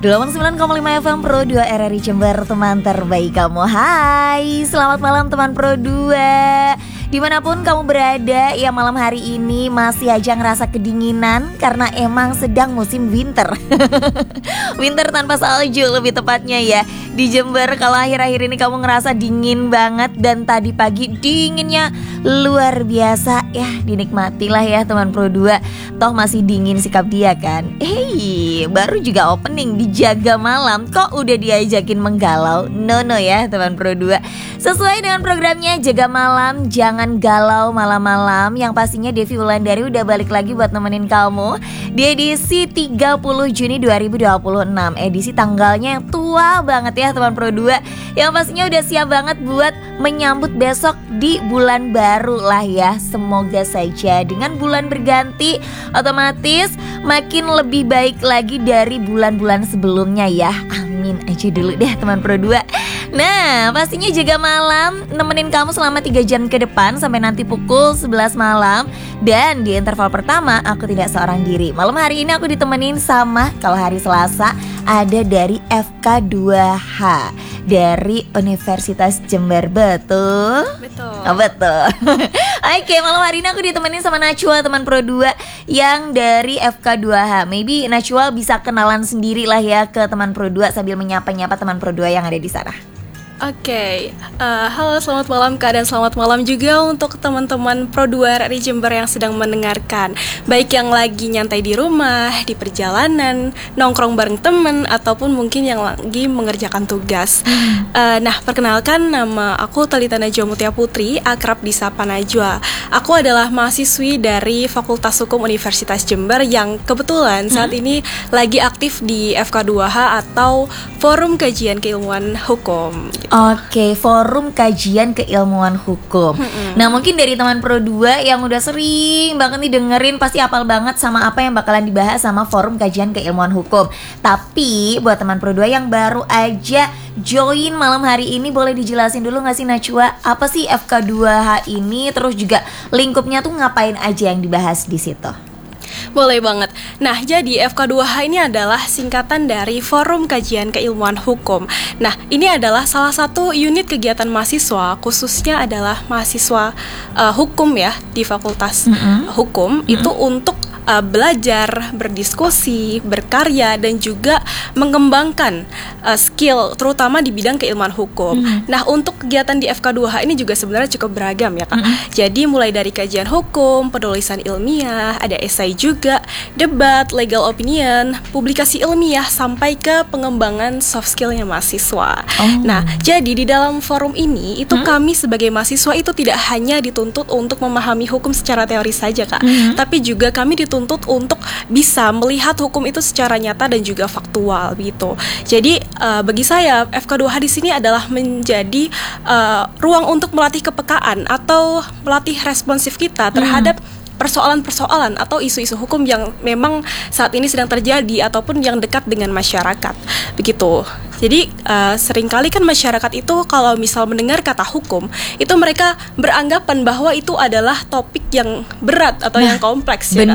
89,5 FM Pro 2 RRI Jember, teman terbaik kamu. Hai, selamat malam teman Pro 2. Dimanapun kamu berada, ya malam hari ini masih aja ngerasa kedinginan karena emang sedang musim winter. Winter tanpa salju lebih tepatnya ya. Di Jember kalau akhir-akhir ini kamu ngerasa dingin banget dan tadi pagi dinginnya luar biasa. Ya dinikmatilah ya teman Pro 2. Toh masih dingin sikap dia kan. Hey, baru juga opening di Jaga Malam kok udah diajakin menggalau. No ya teman Pro 2. Sesuai dengan programnya Jaga Malam, jangan galau malam-malam. Yang pastinya Devi Wulandari udah balik lagi buat nemenin kamu di edisi 30 Juni 2026. Edisi tanggalnya yang tua banget ya teman Pro 2. Yang pastinya udah siap banget buat menyambut besok di bulan baru lah ya. Semoga saja dengan bulan berganti otomatis makin lebih baik lagi dari bulan-bulan sebelumnya ya. Amin aja dulu deh teman Pro 2. Nah, pastinya Jaga Malam nemenin kamu selama 3 jam ke depan sampai nanti pukul 11 malam. Dan di interval pertama aku tidak seorang diri. Malam hari ini aku ditemenin sama, kalau hari Selasa ada dari FK2H dari Universitas Jember. Betul? Betul. Oh, betul. Oke, malam hari ini aku ditemenin sama Najwa teman Pro 2 yang dari FK2H. Maybe Najwa bisa kenalan sendiri lah ya ke teman Pro 2 sambil menyapa-nyapa teman Pro 2 yang ada di sana. Oke, halo selamat malam Kak, dan selamat malam juga untuk teman-teman Pro 2 RRI Jember yang sedang mendengarkan. Baik yang lagi nyantai di rumah, di perjalanan, nongkrong bareng temen, ataupun mungkin yang lagi mengerjakan tugas. Nah, perkenalkan nama aku Talita Najwa Mutia Putri, akrab disapa Najwa. Aku adalah mahasiswi dari Fakultas Hukum Universitas Jember yang kebetulan saat ini lagi aktif di FK2H atau Forum Kajian Keilmuan Hukum. Oke, Forum Kajian Keilmuan Hukum. Nah, mungkin dari teman Pro 2 yang udah sering banget nih dengerin pasti hafal banget sama apa yang bakalan dibahas sama Forum Kajian Keilmuan Hukum. Tapi buat teman Pro 2 yang baru aja join malam hari ini, boleh dijelasin dulu gak sih Najwa, apa sih FK2H ini? Terus juga lingkupnya tuh ngapain aja yang dibahas di situ? Boleh banget. Nah, jadi FK2H ini adalah singkatan dari Forum Kajian Keilmuan Hukum. Nah, ini adalah salah satu unit kegiatan mahasiswa, khususnya adalah mahasiswa hukum ya di Fakultas Hukum, itu untuk belajar, berdiskusi, berkarya, dan juga mengembangkan skill terutama di bidang keilmuan hukum. Nah, untuk kegiatan di FK2H ini juga sebenarnya cukup beragam ya Kak. Jadi mulai dari kajian hukum, penulisan ilmiah, ada esai juga, debat, legal opinion, publikasi ilmiah, sampai ke pengembangan soft skillnya mahasiswa. Nah, jadi di dalam forum ini itu kami sebagai mahasiswa itu tidak hanya dituntut untuk memahami hukum secara teori saja Kak, tapi juga kami dituntut untuk bisa melihat hukum itu secara nyata dan juga faktual gitu. Jadi bagi saya FK2H di sini adalah menjadi ruang untuk melatih kepekaan atau melatih responsif kita terhadap persoalan-persoalan atau isu-isu hukum yang memang saat ini sedang terjadi ataupun yang dekat dengan masyarakat. Begitu. Jadi seringkali kan masyarakat itu kalau misal mendengar kata hukum, itu mereka beranggapan bahwa itu adalah topik yang berat atau yang kompleks ya.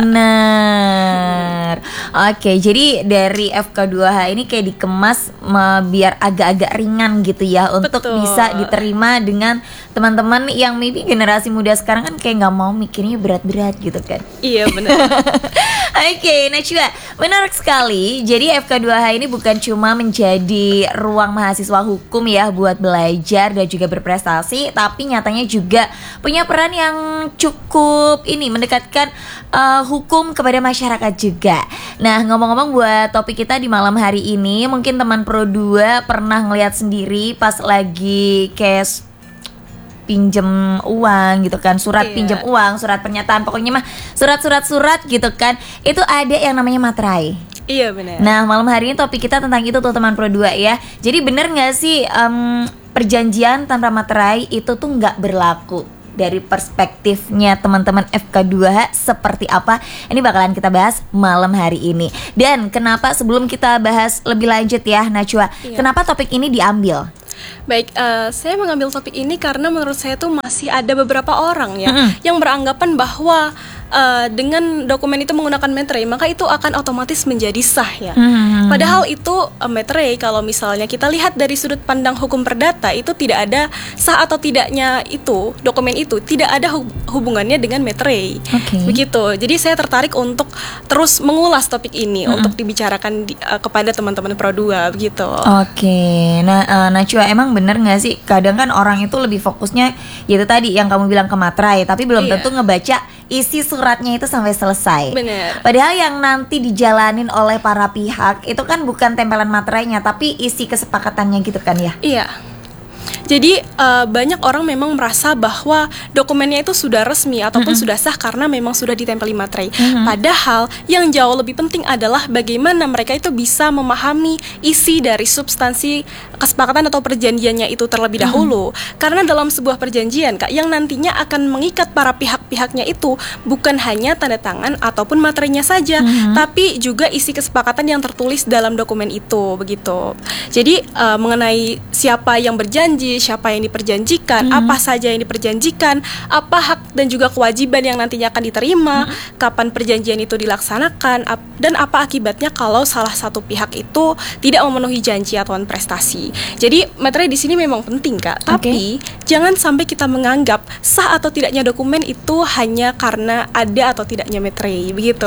Benar. Oke, jadi dari FK2H ini kayak dikemas biar agak-agak ringan gitu ya, untuk bisa diterima dengan teman-teman yang maybe generasi muda sekarang kan kayak nggak mau mikirnya berat-berat gitu kan. Iya benar. Oke, Najwa, menarik sekali. Jadi FK2H ini bukan cuma menjadi ruang mahasiswa hukum ya buat belajar dan juga berprestasi, tapi nyatanya juga punya peran yang cukup mendekatkan hukum kepada masyarakat juga. Nah, ngomong-ngomong buat topik kita di malam hari ini, mungkin teman Pro 2 pernah ngeliat sendiri pas lagi kayak pinjem uang gitu kan, surat pinjam uang, surat pernyataan, pokoknya mah surat gitu kan, itu ada yang namanya materai. Iya benar. Nah, malam hari ini topik kita tentang itu tuh teman Pro 2 ya. Jadi bener gak sih perjanjian tanpa materai itu tuh gak berlaku? Dari perspektifnya teman-teman FK2H seperti apa? Ini bakalan kita bahas malam hari ini. Dan kenapa sebelum kita bahas lebih lanjut ya Najwa, kenapa topik ini diambil? Baik, saya mengambil topik ini karena menurut saya tuh masih ada beberapa orang ya yang beranggapan bahwa dengan dokumen itu menggunakan materai, maka itu akan otomatis menjadi sah ya. Padahal itu materai kalau misalnya kita lihat dari sudut pandang hukum perdata itu tidak ada sah atau tidaknya itu dokumen itu tidak ada hubungannya dengan materai. Begitu. Jadi saya tertarik untuk terus mengulas topik ini untuk dibicarakan kepada teman-teman Pro 2 begitu. Nah Najwa, emang bener nggak sih kadang kan orang itu lebih fokusnya yaitu tadi yang kamu bilang ke materai, tapi belum tentu ngebaca isi suratnya itu sampai selesai. Bener. Padahal yang nanti dijalanin oleh para pihak itu kan bukan tempelan materainya, tapi isi kesepakatannya gitu kan ya? Iya. Jadi banyak orang memang merasa bahwa dokumennya itu sudah resmi ataupun sudah sah karena memang sudah ditempeli materai. Padahal yang jauh lebih penting adalah bagaimana mereka itu bisa memahami isi dari substansi kesepakatan atau perjanjiannya itu terlebih dahulu. Karena dalam sebuah perjanjian Kak, yang nantinya akan mengikat para pihak-pihaknya itu bukan hanya tanda tangan ataupun materainya saja, tapi juga isi kesepakatan yang tertulis dalam dokumen itu begitu. Jadi mengenai siapa yang berjanji, siapa yang diperjanjikan, apa saja yang diperjanjikan, apa hak dan juga kewajiban yang nantinya akan diterima, kapan perjanjian itu dilaksanakan, dan apa akibatnya kalau salah satu pihak itu tidak memenuhi janji atau prestasi. Jadi materai di sini memang penting Kak, tapi jangan sampai kita menganggap sah atau tidaknya dokumen itu hanya karena ada atau tidaknya materai begitu.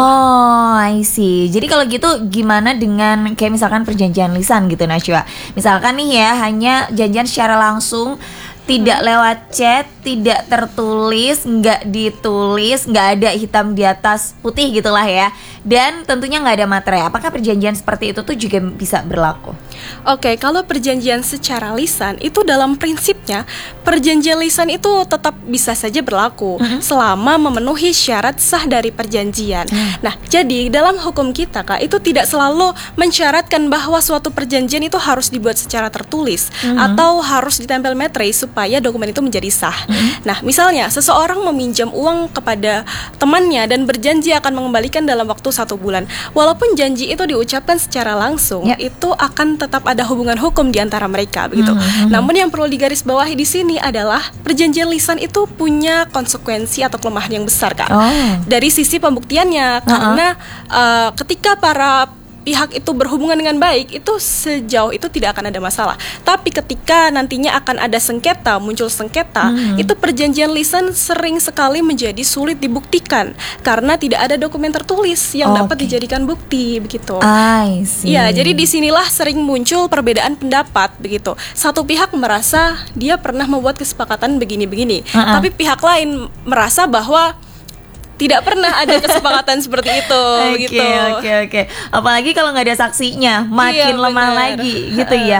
I see. Jadi kalau gitu gimana dengan kayak misalkan perjanjian lisan gitu Najwa? Misalkan nih ya hanya janjian secara langsung, tidak lewat chat, tidak tertulis, nggak ditulis, nggak ada hitam di atas putih gitulah ya. Dan tentunya nggak ada materai. Apakah perjanjian seperti itu tuh juga bisa berlaku? Kalau perjanjian secara lisan itu dalam prinsipnya perjanjian lisan itu tetap bisa saja berlaku selama memenuhi syarat sah dari perjanjian. Nah, jadi dalam hukum kita Kak, itu tidak selalu mensyaratkan bahwa suatu perjanjian itu harus dibuat secara tertulis atau harus ditempel materai supaya dokumen itu menjadi sah. Nah, misalnya seseorang meminjam uang kepada temannya dan berjanji akan mengembalikan dalam waktu 1 bulan. Walaupun janji itu diucapkan secara langsung, itu akan tetap ada hubungan hukum di antara mereka begitu. Namun yang perlu digarisbawahi di sini adalah perjanjian lisan itu punya konsekuensi atau kelemahan yang besar Kak. Dari sisi pembuktiannya, karena ketika para pihak itu berhubungan dengan baik, itu sejauh itu tidak akan ada masalah. Tapi ketika nantinya akan ada sengketa, muncul sengketa, itu perjanjian lisan sering sekali menjadi sulit dibuktikan karena tidak ada dokumen tertulis yang dapat dijadikan bukti begitu. Iya, jadi disinilah sering muncul perbedaan pendapat begitu. Satu pihak merasa dia pernah membuat kesepakatan begini-begini, tapi pihak lain merasa bahwa tidak pernah ada kesepakatan seperti itu gitu. Oke. Apalagi kalau nggak ada saksinya, makin lemah lagi gitu ya.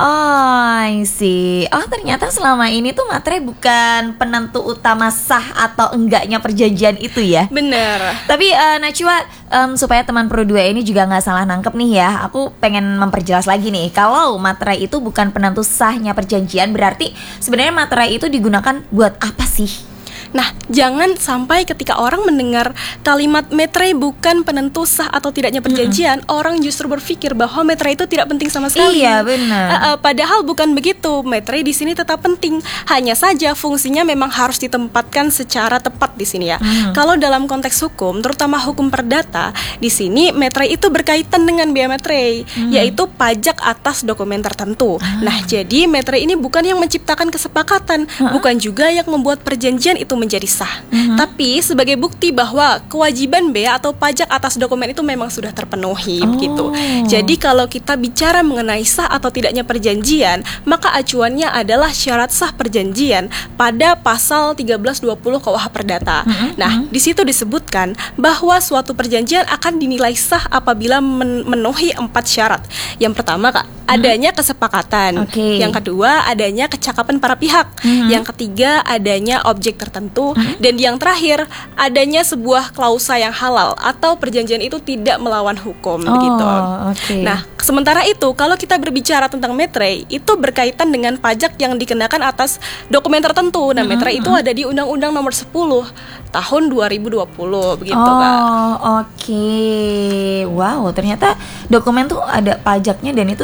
I see. Ternyata selama ini tuh materai bukan penentu utama sah atau enggaknya perjanjian itu ya. Bener. Tapi Najwa, supaya teman Pro 2 ini juga nggak salah nangkep nih ya, aku pengen memperjelas lagi nih. Kalau materai itu bukan penentu sahnya perjanjian, berarti sebenarnya materai itu digunakan buat apa sih? Nah, jangan sampai ketika orang mendengar kalimat materai bukan penentu sah atau tidaknya perjanjian, orang justru berpikir bahwa materai itu tidak penting sama sekali. Iya, benar. Padahal bukan begitu. Materai di sini tetap penting. Hanya saja fungsinya memang harus ditempatkan secara tepat di sini ya. Kalau dalam konteks hukum, terutama hukum perdata, di sini materai itu berkaitan dengan biaya materai, yaitu pajak atas dokumen tertentu. Nah, jadi materai ini bukan yang menciptakan kesepakatan, bukan juga yang membuat perjanjian itu menjadi sah. Tapi sebagai bukti bahwa kewajiban bea atau pajak atas dokumen itu memang sudah terpenuhi begitu. Jadi kalau kita bicara mengenai sah atau tidaknya perjanjian, maka acuannya adalah syarat sah perjanjian pada pasal 1320 KUH Perdata. Nah, di situ disebutkan bahwa suatu perjanjian akan dinilai sah apabila memenuhi 4 syarat. Yang pertama Kak, adanya kesepakatan. Yang kedua, adanya kecakapan para pihak. Yang ketiga, adanya objek tertentu. Dan yang terakhir, adanya sebuah klausa yang halal atau perjanjian itu tidak melawan hukum begitu. Nah, sementara itu kalau kita berbicara tentang materai, itu berkaitan dengan pajak yang dikenakan atas dokumen tertentu. Nah, materai itu ada di Undang-Undang Nomor 10 tahun 2020 begitu Kak. Wow, ternyata dokumen tuh ada pajaknya dan itu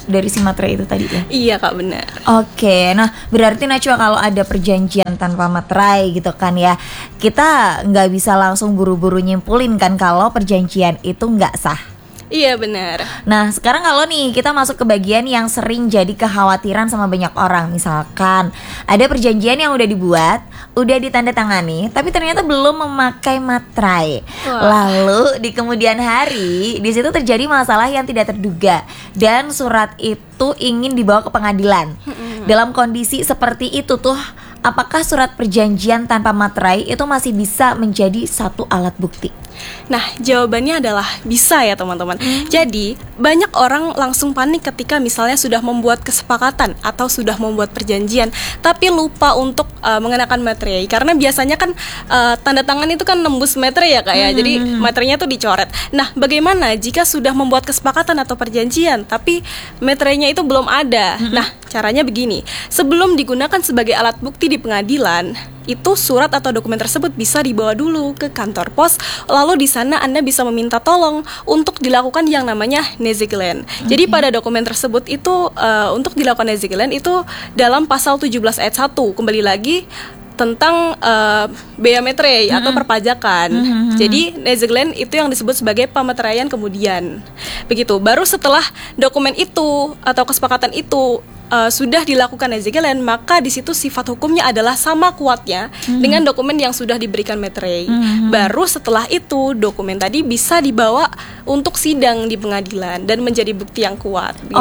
dari si materai itu tadi ya? Iya Kak, benar. Oke, nah berarti Najwa kalau ada perjanjian tanpa materai gitu kan ya, kita nggak bisa langsung buru-buru nyimpulin kan kalau perjanjian itu nggak sah. Iya benar. Nah sekarang kalau nih kita masuk ke bagian yang sering jadi kekhawatiran sama banyak orang. Misalkan ada perjanjian yang udah dibuat, udah ditandatangani, tapi ternyata belum memakai materai. Wah. Lalu di kemudian hari di situ terjadi masalah yang tidak terduga dan surat itu ingin dibawa ke pengadilan. Dalam kondisi seperti itu tuh, apakah surat perjanjian tanpa materai itu masih bisa menjadi satu alat bukti? Nah, jawabannya adalah bisa ya teman-teman. Jadi, banyak orang langsung panik ketika misalnya sudah membuat kesepakatan atau sudah membuat perjanjian, tapi lupa untuk mengenakan materai. Karena biasanya kan tanda tangan itu kan nembus materai ya Kak ya. Jadi materainya tuh dicoret. Nah, bagaimana jika sudah membuat kesepakatan atau perjanjian, tapi materainya itu belum ada? Nah, caranya begini. Sebelum digunakan sebagai alat bukti di pengadilan, itu surat atau dokumen tersebut bisa dibawa dulu ke kantor pos. Lalu di sana Anda bisa meminta tolong untuk dilakukan yang namanya Nezigilen. Jadi pada dokumen tersebut itu untuk dilakukan Nezigilen itu dalam pasal 17 ayat 1. Kembali lagi tentang bea materai atau perpajakan. Jadi Nezigilen itu yang disebut sebagai pemateraian kemudian. Begitu. Baru setelah dokumen itu atau kesepakatan itu sudah dilakukan Nezigilen, maka di situ sifat hukumnya adalah sama kuatnya dengan dokumen yang sudah diberikan materai. Baru setelah itu dokumen tadi bisa dibawa untuk sidang di pengadilan dan menjadi bukti yang kuat. Gitu,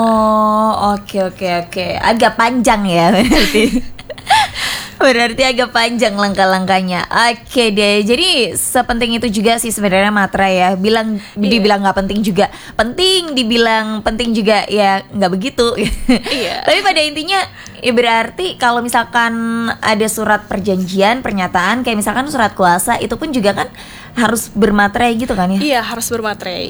oh, oke. Agak panjang ya berarti. Berarti agak panjang langkah-langkahnya. Oke deh. Jadi sepenting itu juga sih sebenarnya materai ya. Dibilang nggak penting juga penting, dibilang penting juga ya nggak begitu. Iya. Tapi pada intinya ya berarti kalau misalkan ada surat perjanjian, pernyataan kayak misalkan surat kuasa, itu pun juga kan harus bermaterai gitu kan ya? Iya, harus bermaterai.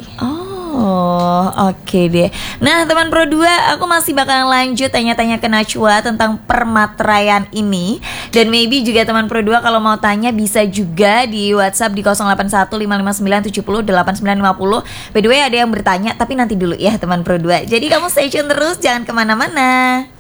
Oh, oke deh. Nah, teman Pro 2, aku masih bakalan lanjut tanya-tanya ke Najwa tentang permateraian ini. Dan maybe juga teman Pro 2 kalau mau tanya bisa juga di WhatsApp di 081559708950. By the way ada yang bertanya, tapi nanti dulu ya teman Pro 2. Jadi kamu stay tune terus, jangan kemana-mana.